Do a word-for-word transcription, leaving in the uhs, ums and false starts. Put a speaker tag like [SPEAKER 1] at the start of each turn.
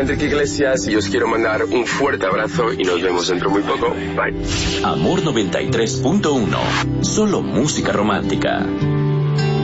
[SPEAKER 1] Enrique Iglesias y os quiero mandar un fuerte abrazo y nos vemos dentro muy poco. Bye.
[SPEAKER 2] Amor noventa y tres punto uno. Solo música romántica.